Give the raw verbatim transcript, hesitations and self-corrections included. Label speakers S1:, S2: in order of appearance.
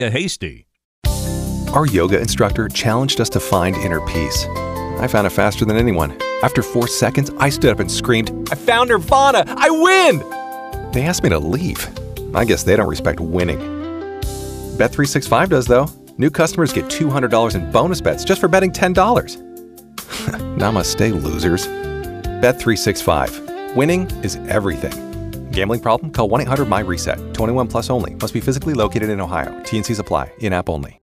S1: hasty.
S2: Our yoga instructor challenged us to find inner peace. I found it faster than anyone. After four seconds, I stood up and screamed, "I found Nirvana! I win!" They asked me to leave. I guess they don't respect winning. Bet three sixty-five does, though. New customers get two hundred dollars in bonus bets just for betting ten dollars. Namaste, losers. Bet three sixty-five. Winning is everything. Gambling problem? Call one eight hundred M Y RESET. twenty-one plus only. Must be physically located in Ohio. T N Cs apply. In-app only.